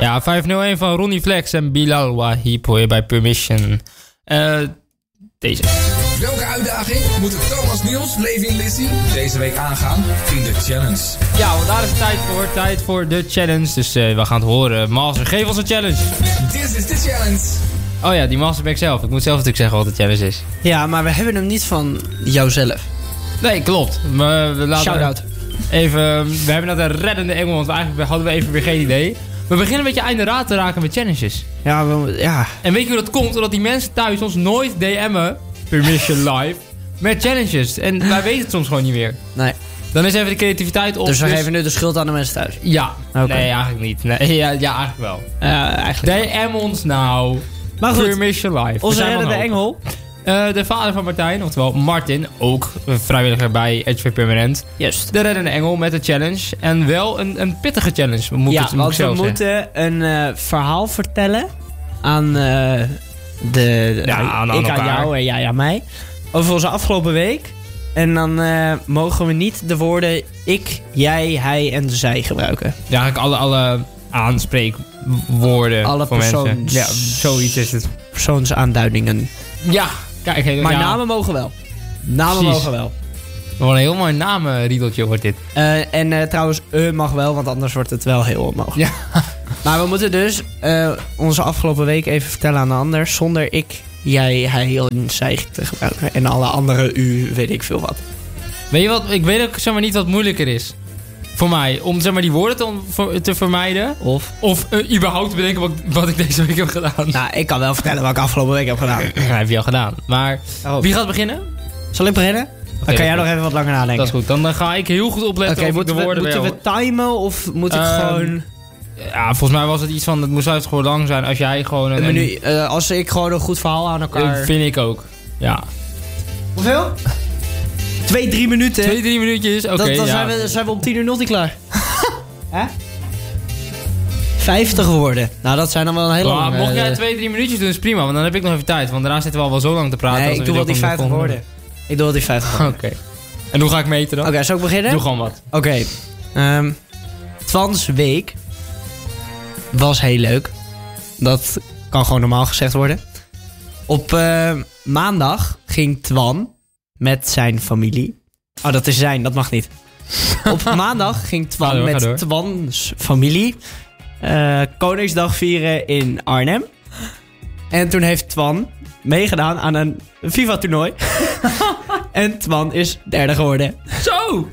Ja, 501 van Ronnie Flex en Bilal Wahib hoor je bij Permission. Deze. Welke uitdaging moeten Thomas Niels, Levi en Lizzie deze week aangaan in de challenge? Ja, want daar is tijd voor de challenge. Dus we gaan het horen. Master, geef ons een challenge. This is the challenge. Oh ja, die master ben ik zelf. Ik moet zelf natuurlijk zeggen wat de challenge is. Ja, maar we hebben hem niet van jouzelf. Nee, klopt. Maar we laten Shout-out. Even, we hebben net een reddende engel, want eigenlijk hadden we even weer geen idee. We beginnen een beetje einde raad te raken met challenges. Ja. En weet je hoe dat komt? Omdat die mensen thuis ons nooit DM'en, Permission Live, met challenges. En wij weten het soms gewoon niet meer. Nee. Dan is even de creativiteit op. Dus we geven nu de schuld aan de mensen thuis. Ja. Okay. Nee, eigenlijk niet. Nee, ja, eigenlijk wel. Eigenlijk DM ons nou. Maar goed, Permission Live. onze reddende engel. De vader van Martijn, oftewel Martin, ook vrijwilliger bij HV Permanent. Juist. De reddende engel met de challenge. En wel een pittige challenge, want we moeten een verhaal vertellen aan aan jou en jij aan mij. Over onze afgelopen week. En dan mogen we niet de woorden ik, jij, hij en zij gebruiken. Ja, eigenlijk alle aanspreekwoorden alle voor persoons... mensen. Ja, zoiets is het. Persoonsaanduidingen. Ja, kijk. Maar namen mogen wel. Namen mogen wel. Wat een heel mooi namenriedeltje wordt dit. En trouwens, mag wel, want anders wordt het wel heel onmogelijk. Ja. Maar we moeten dus onze afgelopen week even vertellen aan de ander, zonder ik, jij, hij en zij te gebruiken. En alle andere weet ik veel wat. Weet je wat, ik weet ook zeg maar niet wat moeilijker is. Voor mij, om zeg maar die woorden te vermijden. Of überhaupt te bedenken wat ik deze week heb gedaan. Nou, ik kan wel vertellen wat ik afgelopen week heb gedaan. Dat heb je al gedaan. Maar wie gaat beginnen? Zal ik beginnen? Dan kan jij nog even wat langer nadenken. Dat is goed. Dan ga ik heel goed opletten of ik de woorden moeten we timen of moet ik gewoon... Ja, volgens mij was het iets van... Het moest juist gewoon lang zijn als jij gewoon... Een minuut, als ik gewoon een goed verhaal aan elkaar... vind ik ook. Ja. Hoeveel? 2-3 minuten. 2-3 minuutjes, oké. Dan zijn we om 10:00 niet klaar. Hè? 50 woorden. Nou, dat zijn dan wel een hele lange... Mocht jij 2-3 minuutjes doen, is prima. Want dan heb ik nog even tijd. Want daarna zitten we al wel zo lang te praten. Nee, ik doe wel die 50 woorden. Ik doe wel die 50 woorden. Oké. En hoe ga ik meten dan? Oké, zal ik beginnen? Doe gewoon wat. Oké. Twans week was heel leuk. Dat kan gewoon normaal gezegd worden. Op maandag ging Twan met zijn familie... Oh, dat is zijn, dat mag niet. Op maandag ging Twan met Twans familie Koningsdag vieren in Arnhem. En toen heeft Twan meegedaan aan een FIFA-toernooi. En Twan is derde geworden. Zo!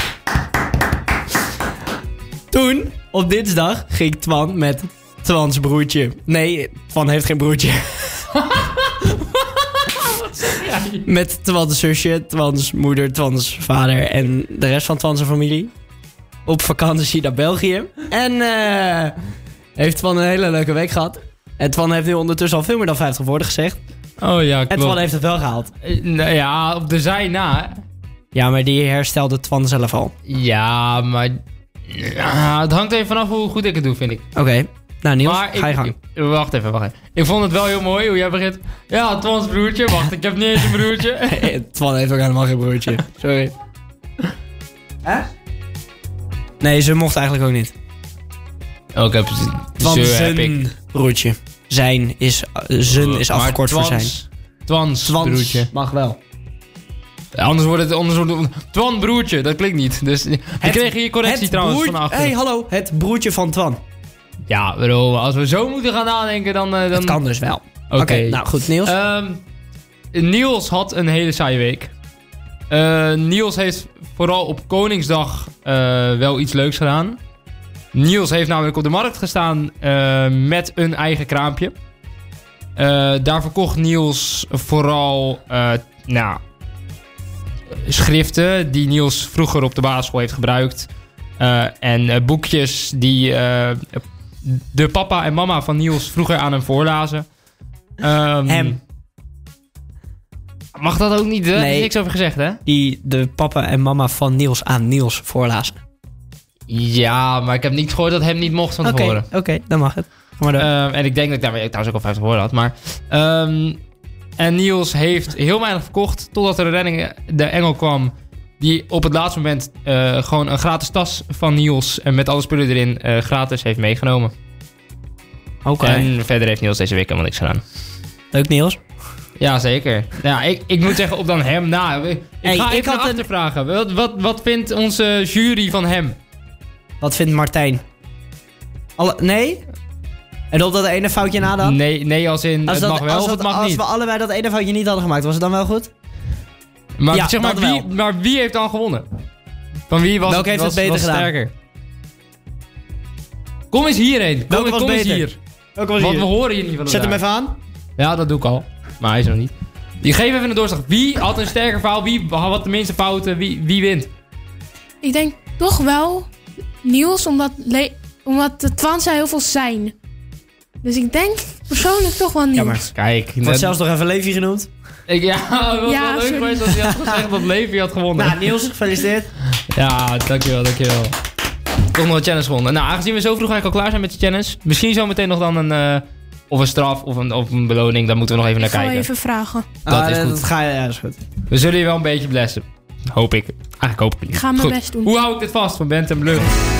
Toen, op dinsdag, ging Twan met Twans broertje. Nee, Twan heeft geen broertje. Met Twans zusje, Twans moeder, Twans vader en de rest van Twans familie. Op vakantie naar België. En heeft Twan een hele leuke week gehad. En Twan heeft nu ondertussen al veel meer dan 50 woorden gezegd. Oh ja, klopt. En Twan heeft het wel gehaald. Nou ja, op de zij na. Ja, maar die herstelde Twan zelf al. Ja, maar... het hangt even vanaf hoe goed ik het doe, vind ik. Oké. Nou, Niels, ga je gang. Wacht even. Ik vond het wel heel mooi hoe jij begint. Ja, Twans broertje. Wacht, ik heb niet eens een broertje. Twan heeft ook helemaal geen broertje. Sorry. Hè? Nee, ze mocht eigenlijk ook niet. Oh, ik heb... Twan broertje. Zijn is afgekort voor zijn. Twans broertje. Mag wel. Anders wordt het Twan broertje, dat klinkt niet. Dus ik kreeg hier correctie trouwens van achter. Hey, hallo, het broertje van Twan. Ja, bro, als we zo moeten gaan nadenken, dan... Dat kan dus wel. Oké, nou goed, Niels. Niels had een hele saaie week. Niels heeft vooral op Koningsdag wel iets leuks gedaan. Niels heeft namelijk op de markt gestaan met een eigen kraampje. Daar verkocht Niels vooral schriften die Niels vroeger op de basisschool heeft gebruikt. En boekjes die de papa en mama van Niels vroeger aan hem voorlazen. Hem. Mag dat ook niet? Daar nee, is niks over gezegd, hè? Die de papa en mama van Niels aan Niels voorlazen. Ja, maar ik heb niet gehoord dat hem niet mocht van tevoren. Oké, dan mag het. En ik denk dat ik daarmee trouwens ook al 50 woorden had. Maar, en Niels heeft heel weinig verkocht totdat er een redding de engel kwam. Die op het laatste moment gewoon een gratis tas van Niels en met alle spullen erin gratis heeft meegenomen. Oké. En verder heeft Niels deze week helemaal niks gedaan. Leuk, Niels. Ja, zeker. Ja, ik moet zeggen, op dan hem na. Ik ga even naar achter vragen. Wat vindt onze jury van hem? Wat vindt Martijn? Nee? En op dat ene foutje na dan? Nee, als in het mag wel of het mag niet. Als we allebei dat ene foutje niet hadden gemaakt, was het dan wel goed? Maar, ja, zeg maar, wie heeft dan gewonnen? Van wie was Welke heeft het beter gedaan? Sterker? Kom eens hierheen. Kom eens hier. Welke was Want hier? we horen hier niet van Zet hem even aan. Ja, dat doe ik al. Maar hij is er nog niet. Je geeft even een doorslag. Wie had een sterker verhaal? Wie had de minste fouten? Wie wint? Ik denk toch wel Niels, omdat de Twansa heel veel zijn. Dus ik denk persoonlijk toch wel Niels. Jammer. Kijk. Wordt zelfs nog even Levi genoemd. Het was wel leuk sorry. geweest als hij had gezegd dat Levi had gewonnen. Nou, Niels, gefeliciteerd. Ja, dankjewel. Toch nog een challenge gewonnen. Nou, aangezien we zo vroeg eigenlijk al klaar zijn met de challenge. Misschien zometeen nog dan een straf of een beloning. Daar moeten we nog even naar Ik ga kijken. even vragen. Dat is goed. Dat ga je, ja, dat is goed. We zullen je wel een beetje blessen. Hoop ik. Eigenlijk hoop ik het niet. Ik ga mijn Goed. best doen. Hoe hou ik dit vast van Bent en Blum?